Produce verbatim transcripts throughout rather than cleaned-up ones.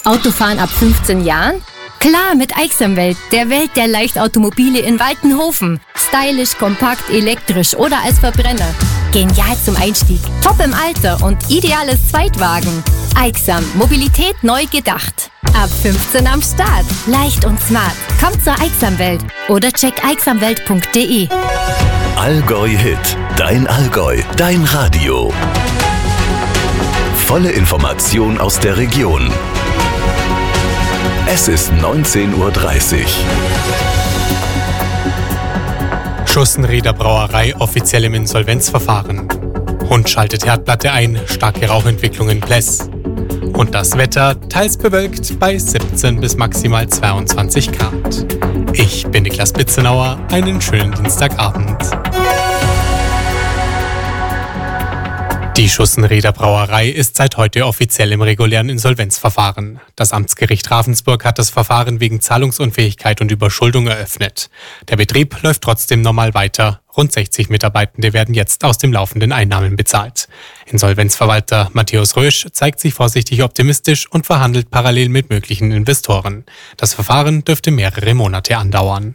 Autofahren ab fünfzehn Jahren? Klar, mit Aixamwelt, der Welt der Leichtautomobile in Waltenhofen. Stylisch, kompakt, elektrisch oder als Verbrenner. Genial zum Einstieg, top im Alter und ideales Zweitwagen. Aixam, Mobilität neu gedacht. Ab fünfzehn am Start. Leicht und smart. Kommt zur Aixamwelt oder check aixamwelt punkt de. Allgäu Hit. Dein Allgäu. Dein Radio. Volle Information aus der Region. Es ist neunzehn Uhr dreißig. Schussenrieder Brauerei offiziell im Insolvenzverfahren. Hund schaltet Herdplatte ein, starke Rauchentwicklung in Pless. Und das Wetter teils bewölkt bei siebzehn bis maximal zweiundzwanzig Grad. Ich bin Niklas Bitzenauer, einen schönen Dienstagabend. Die Schussenrieder Brauerei ist seit heute offiziell im regulären Insolvenzverfahren. Das Amtsgericht Ravensburg hat das Verfahren wegen Zahlungsunfähigkeit und Überschuldung eröffnet. Der Betrieb läuft trotzdem normal weiter. Rund sechzig Mitarbeitende werden jetzt aus den laufenden Einnahmen bezahlt. Insolvenzverwalter Matthäus Rösch zeigt sich vorsichtig optimistisch und verhandelt parallel mit möglichen Investoren. Das Verfahren dürfte mehrere Monate andauern.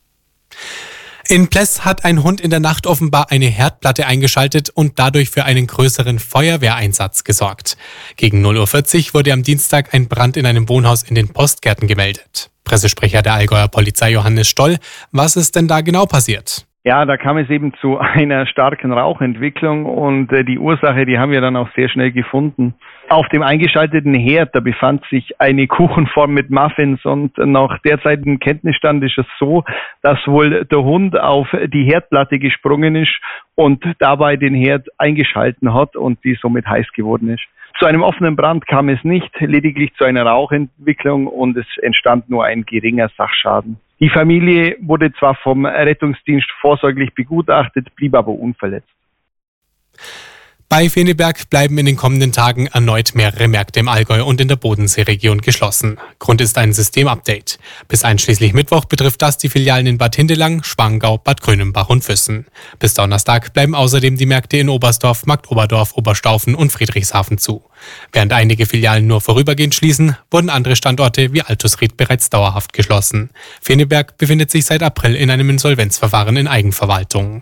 In Pless hat ein Hund in der Nacht offenbar eine Herdplatte eingeschaltet und dadurch für einen größeren Feuerwehreinsatz gesorgt. Gegen null Uhr vierzig wurde am Dienstag ein Brand in einem Wohnhaus in den Postgärten gemeldet. Pressesprecher der Allgäuer Polizei Johannes Stoll, was ist denn da genau passiert? Ja, da kam es eben zu einer starken Rauchentwicklung und äh, die Ursache, die haben wir dann auch sehr schnell gefunden. Auf dem eingeschalteten Herd, da befand sich eine Kuchenform mit Muffins und nach derzeitigem Kenntnisstand ist es so, dass wohl der Hund auf die Herdplatte gesprungen ist und dabei den Herd eingeschalten hat und die somit heiß geworden ist. Zu einem offenen Brand kam es nicht, lediglich zu einer Rauchentwicklung und es entstand nur ein geringer Sachschaden. Die Familie wurde zwar vom Rettungsdienst vorsorglich begutachtet, blieb aber unverletzt. Bei Feneberg bleiben in den kommenden Tagen erneut mehrere Märkte im Allgäu und in der Bodenseeregion geschlossen. Grund ist ein Systemupdate. Bis einschließlich Mittwoch betrifft das die Filialen in Bad Hindelang, Schwangau, Bad Grönenbach und Füssen. Bis Donnerstag bleiben außerdem die Märkte in Oberstdorf, Marktoberdorf, Oberstaufen und Friedrichshafen zu. Während einige Filialen nur vorübergehend schließen, wurden andere Standorte wie Altusried bereits dauerhaft geschlossen. Feneberg befindet sich seit April in einem Insolvenzverfahren in Eigenverwaltung.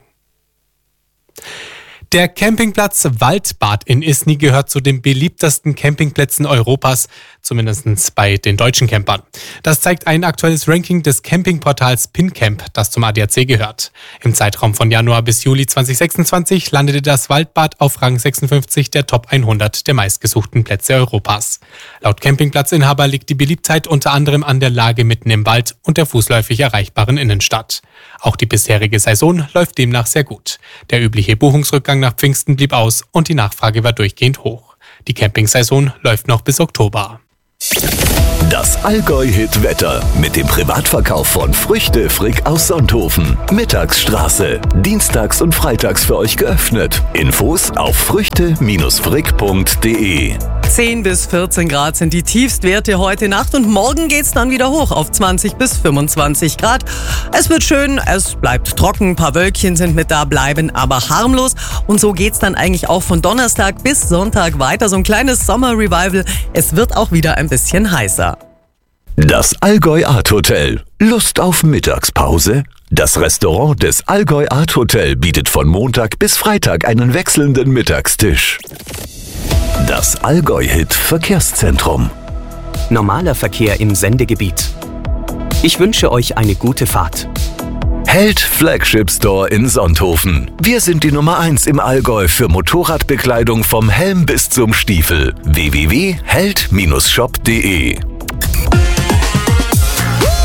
Der Campingplatz Waldbad in Isny gehört zu den beliebtesten Campingplätzen Europas, zumindest bei den deutschen Campern. Das zeigt ein aktuelles Ranking des Campingportals PinCamp, das zum A D A C gehört. Im Zeitraum von Januar bis Juli zweitausendsechsundzwanzig landete das Waldbad auf Rang sechsundfünfzig der Top hundert der meistgesuchten Plätze Europas. Laut Campingplatzinhaber liegt die Beliebtheit unter anderem an der Lage mitten im Wald und der fußläufig erreichbaren Innenstadt. Auch die bisherige Saison läuft demnach sehr gut. Der übliche Buchungsrückgang nach Pfingsten blieb aus und die Nachfrage war durchgehend hoch. Die Campingsaison läuft noch bis Oktober. Das Allgäu-Hit-Wetter mit dem Privatverkauf von Früchte Frick aus Sonthofen. Mittagsstraße. Dienstags und freitags für euch geöffnet. Infos auf früchte frick punkt de. zehn bis vierzehn Grad sind die Tiefstwerte heute Nacht und morgen geht's dann wieder hoch auf zwanzig bis fünfundzwanzig Grad. Es wird schön, es bleibt trocken, ein paar Wölkchen sind mit da, bleiben aber harmlos. Und so geht's dann eigentlich auch von Donnerstag bis Sonntag weiter. So ein kleines Sommer-Revival. Es wird auch wieder ein bisschen heißer. Das Allgäu Art Hotel. Lust auf Mittagspause? Das Restaurant des Allgäu Art Hotel bietet von Montag bis Freitag einen wechselnden Mittagstisch. Das Allgäu-Hit Verkehrszentrum. Normaler Verkehr im Sendegebiet. Ich wünsche euch eine gute Fahrt. Held Flagship Store in Sonthofen. Wir sind die Nummer eins im Allgäu für Motorradbekleidung vom Helm bis zum Stiefel. w w w punkt held shop punkt de.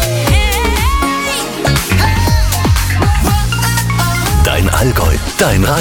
Dein Allgäu, dein Radio.